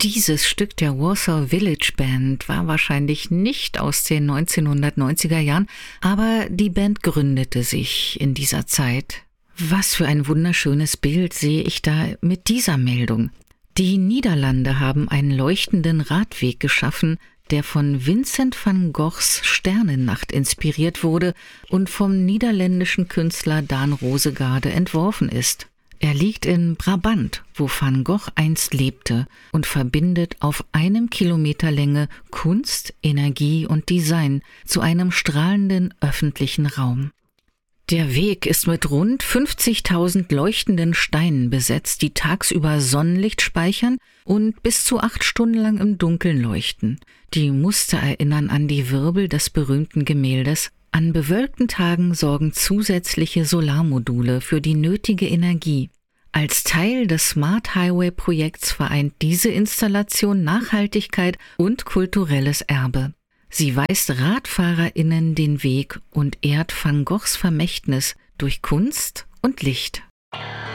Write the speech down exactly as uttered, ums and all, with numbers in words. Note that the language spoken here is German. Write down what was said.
Dieses Stück der Warsaw Village Band war wahrscheinlich nicht aus den neunzehnhundertneunziger Jahren, aber die Band gründete sich in dieser Zeit. Was für ein wunderschönes Bild sehe ich da mit dieser Meldung. Die Niederlande haben einen leuchtenden Radweg geschaffen, der von Vincent van Goghs Sternennacht inspiriert wurde und vom niederländischen Künstler Daan Rosegaarde entworfen ist. Er liegt in Brabant, wo Van Gogh einst lebte, und verbindet auf einem Kilometer Länge Kunst, Energie und Design zu einem strahlenden öffentlichen Raum. Der Weg ist mit rund fünfzigtausend leuchtenden Steinen besetzt, die tagsüber Sonnenlicht speichern und bis zu acht Stunden lang im Dunkeln leuchten. Die Muster erinnern an die Wirbel des berühmten Gemäldes. An bewölkten Tagen sorgen zusätzliche Solarmodule für die nötige Energie. Als Teil des Smart Highway-Projekts vereint diese Installation Nachhaltigkeit und kulturelles Erbe. Sie weist RadfahrerInnen den Weg und ehrt Van Goghs Vermächtnis durch Kunst und Licht.